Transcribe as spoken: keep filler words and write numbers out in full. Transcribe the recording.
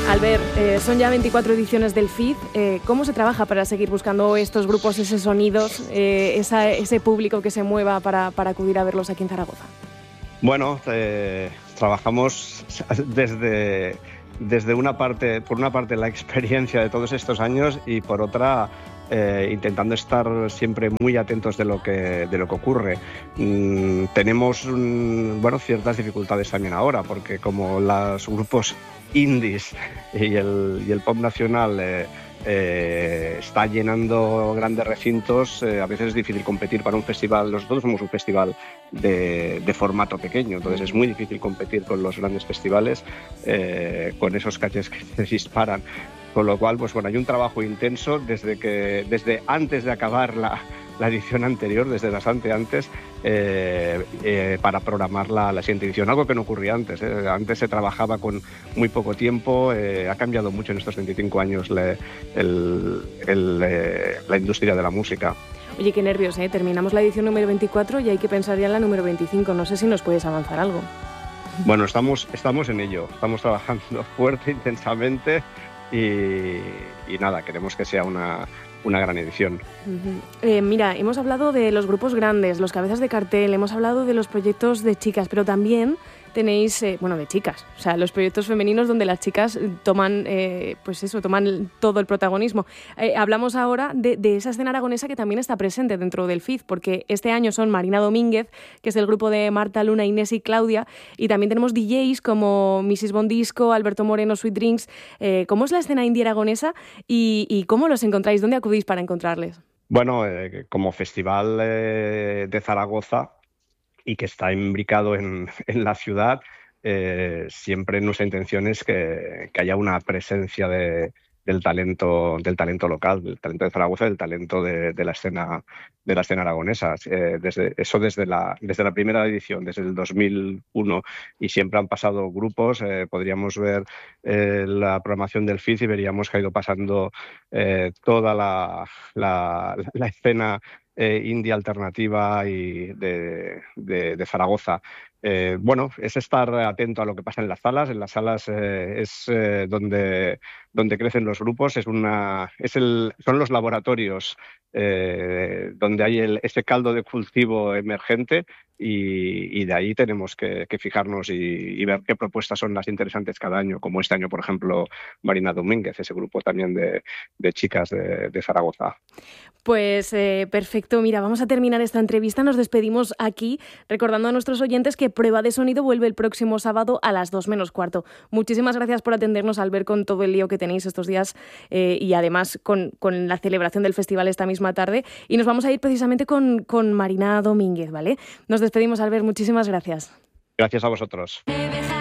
Albert, eh, son ya veinticuatro ediciones del F I D. Eh, ¿Cómo se trabaja para seguir buscando estos grupos, esos sonidos, eh, esa, ese público que se mueva para, para acudir a verlos aquí en Zaragoza? Bueno, eh, trabajamos desde, desde una parte, por una parte la experiencia de todos estos años y por otra eh, intentando estar siempre muy atentos de lo que, de lo que ocurre. Mm, tenemos mm, bueno, ciertas dificultades también ahora, porque como los grupos indies y el, y el pop nacional eh, eh, está llenando grandes recintos, eh, a veces es difícil competir para un festival. Nosotros somos un festival de, de formato pequeño, entonces es muy difícil competir con los grandes festivales eh, con esos cachés que se disparan. Con lo cual, pues bueno, hay un trabajo intenso desde, que, desde antes de acabar la, la edición anterior, desde bastante antes, eh, eh, para programar la, la siguiente edición. Algo que no ocurría antes. ¿eh? Antes se trabajaba con muy poco tiempo. Eh, ha cambiado mucho en estos veinticinco años le, el, el, eh, la industria de la música. Oye, qué nervios, ¿eh? Terminamos la edición número veinticuatro y hay que pensar ya en la número veinticinco. No sé si nos puedes avanzar algo. Bueno, estamos, estamos en ello. Estamos trabajando fuerte, intensamente. Y, y nada, queremos que sea una, una gran edición. Uh-huh. Eh, mira, hemos hablado de los grupos grandes, los cabezas de cartel, hemos hablado de los proyectos de chicas, pero también tenéis, eh, bueno, de chicas, o sea, los proyectos femeninos donde las chicas toman, eh, pues eso, toman todo el protagonismo. Eh, hablamos ahora de, de esa escena aragonesa que también está presente dentro del F I D, porque este año son Marina Domínguez, que es el grupo de Marta, Luna, Inés y Claudia, y también tenemos D Js como missus Bondisco, Alberto Moreno, Sweet Drinks. Eh, ¿Cómo es la escena indie aragonesa y, y cómo los encontráis? ¿Dónde acudís para encontrarles? Bueno, eh, como festival eh, de Zaragoza, y que está imbricado en, en la ciudad, eh, siempre nuestra intención es que, que haya una presencia de, del talento, del talento local, del talento de Zaragoza, del talento de, de la escena de la escena aragonesa. Eh, desde, eso desde la, desde la primera edición, desde el dos mil uno, y siempre han pasado grupos. Eh, podríamos ver eh, la programación del F I D y veríamos que ha ido pasando eh, toda la, la, la escena Eh, indie alternativa y de, de, de Zaragoza. Eh, bueno, es estar atento a lo que pasa en las salas. En las salas eh, es eh, donde, donde crecen los grupos, es una, es el, son los laboratorios eh, donde hay el, ese caldo de cultivo emergente y, y de ahí tenemos que, que fijarnos y, y ver qué propuestas son las interesantes cada año, como este año, por ejemplo, Marina Domínguez, ese grupo también de, de chicas de, de Zaragoza. Pues eh, perfecto, mira, vamos a terminar esta entrevista, nos despedimos aquí recordando a nuestros oyentes que Prueba de Sonido vuelve el próximo sábado a las dos menos cuarto. Muchísimas gracias por atendernos, Albert, con todo el lío que tenéis estos días eh, y además con, con la celebración del festival esta misma tarde, y nos vamos a ir precisamente con, con Marina Domínguez, ¿vale? Nos despedimos, Albert, muchísimas gracias. Gracias a vosotros.